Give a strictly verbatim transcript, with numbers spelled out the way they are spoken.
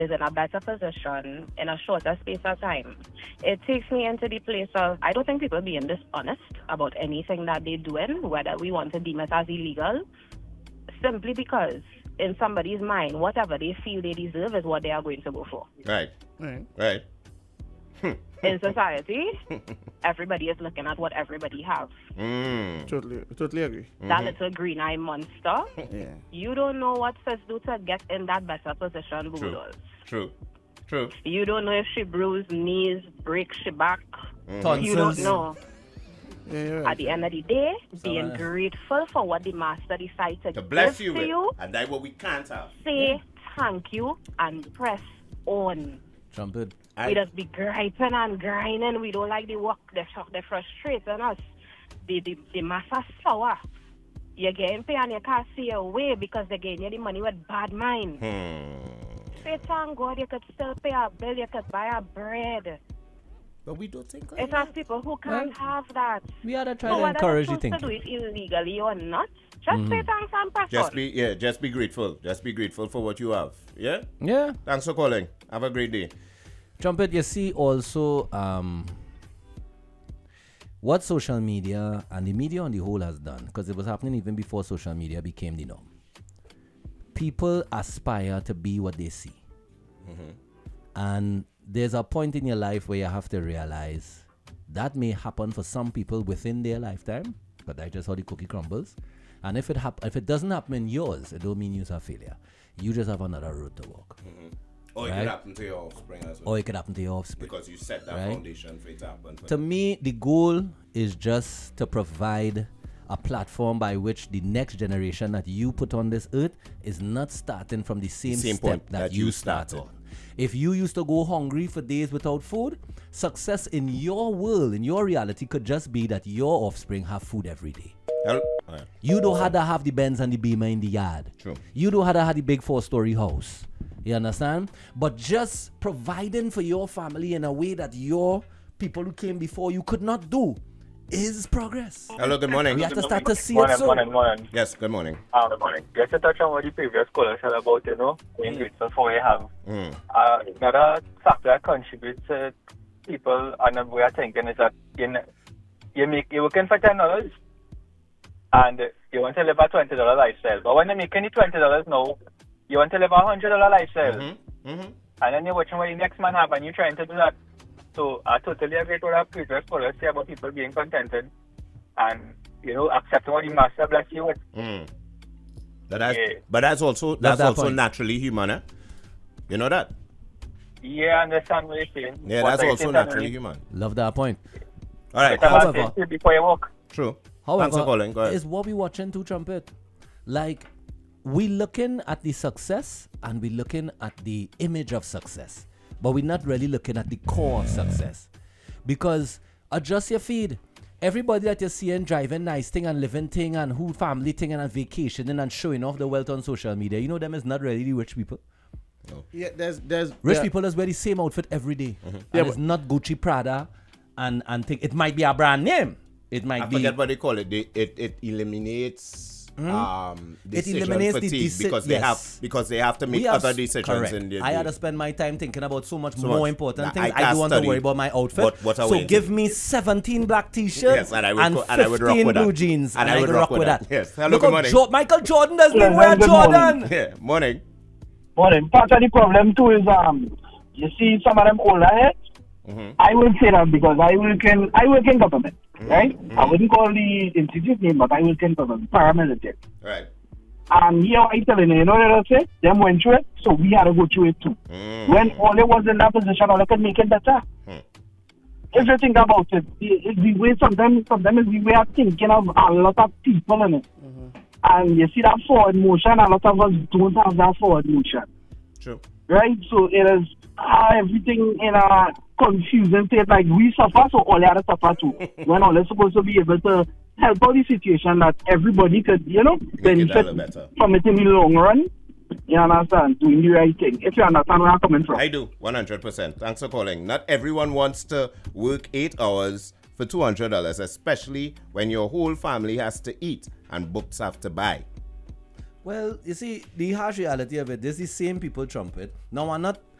is in a better position in a shorter space of time. It takes me into the place of, I don't think people are being dishonest about anything that they're doing, whether we want to deem it as illegal, simply because in somebody's mind, whatever they feel they deserve is what they are going to go for. Right. Right. Right. In society, everybody is looking at what everybody has. Mm. Totally, totally agree. That Mm-hmm. little green eye monster. Yeah. You don't know what sis do to get in that better position, Boo True. does. True. True. You don't know if she bruise knees, break she back. Mm-hmm. You don't know. Yeah, you're right. At the end of the day, So, being uh, grateful for what the master decides to, To bless give you to with. you, And that's what we can't have. say thank you and press on. Trumpet. I- We just be griping and grinding. We don't like the work. They they frustrating us. The the the master sour. You're getting paid and you can't see your way because they're getting you the money with bad mind. Hmm. Say thank God you could still pay a bill. You could buy a bread. But we don't think like It's that. us people who can't Well, have that. We had to try So to whether encourage you're the supposed to do thinking. it illegally or not, just say thanks and press Just on. be yeah, just be grateful. Just be grateful for what you have. Yeah? Yeah. Thanks for calling. Have a great day. Trumpet, you see also um, what social media and the media on the whole has done, because it was happening even before social media became the norm. People aspire to be what they see. Mm-hmm. And there's a point in your life where you have to realize that may happen for some people within their lifetime, but that's just how the cookie crumbles. And if it hap- if it doesn't happen in yours, it don't mean you're a failure. You just have another road to walk. Mm-hmm. Or it Right. could happen to your offspring as well. Or it could happen to your offspring. Because you set that Right. foundation for it to happen. To me, the goal is just to provide a platform by which the next generation that you put on this earth is not starting from the same, Same step point that, that you you start started. on. If you used to go hungry for days without food, success in your world, in your reality, could just be that your offspring have food every day. Hell, alright. You don't have to have the Benz and the Beamer in the yard. True. You don't have to have the big four-story house. You understand? But just providing for your family in a way that your people who came before you could not do is progress. Hello, good morning. We have to start to see Morning, it so. morning, morning. Yes, good morning. Ah, good morning. Just to touch on what the previous caller said about, you know, being grateful for what you have. Mm. Uh, another factor that contributes to people and the way of thinking is that you, you make, you're working for ten dollars and you want to live a twenty dollars lifestyle. But when you're making the twenty dollars now, you want to live a one hundred dollars lifestyle. Mm-hmm. Mm-hmm. And then you're watching what the next man have and you're trying to do that. So I totally agree with what our previous caller said about people being contented and, you know, accepting what the master bless you with. Mm. But that's Yeah. but that's also That's that's that also point. naturally human, eh? You know that? Yeah, I understand what you're saying. Yeah, But that's I also think that naturally we- human. Love that point. All right. It's about However- safety before you walk. True. However, Thanks for calling. Go ahead. is what we watching to Trumpet. Like, we looking at the success and we looking at the image of success, but we're not really looking at the core of success. Because adjust your feed. Everybody that you're seeing driving nice thing and living thing and who family thing and on vacationing and showing off the wealth on social media, you know them is not really the rich people. Yeah, there's there's Rich yeah. people just wear the same outfit every day. Mm-hmm. And Yeah, it's not Gucci, Prada, and and think it might be a brand name. It might I be. forget what they call it. They, it it eliminates um decision eliminates the fatigue deci- because they yes. have because they have to make We have other s- decisions correct. in their I had day. to spend my time thinking about so much So more much. important Nah, things. I I, can't do want study to worry about my outfit. what- what I so will give do. me seventeen black t-shirts Yes, and I would and co- and I would rock fifteen with that. blue jeans, And I would rock with that. Yes. Hello, Look good how morning. Jo- Michael Jordan doesn't Yeah, wear good Jordan. morning. Yeah, morning. Morning. Part of the problem too is um, you see some of them older heads. Mm-hmm. I will say that because I work in I work in government, Mm-hmm. right? I wouldn't call the institute name, but I work in government, paramilitary. Right. And here I telling you, you know what I say? Them went through it, so we had to go through it too. Mm. When all it was in that position, all I could make it better. Hmm. If you think about it, the, it's the way sometimes sometimes it's the way of thinking of a lot of people in it. And you see that forward motion, a lot of us don't have that forward motion. True. Right? So it is uh, everything in a confusing state. Like we suffer, so all the other suffer too. When all is supposed to be able to help out the situation that everybody could, you know, Make it a benefit little better. from it in the long run. You understand? Doing the right thing. If you understand where I'm coming from. I do, one hundred percent. Thanks for calling. Not everyone wants to work eight hours for two hundred dollars, especially when your whole family has to eat and books have to buy. Well, you see, the harsh reality of it, there's the same people trumpet. Now, I'm not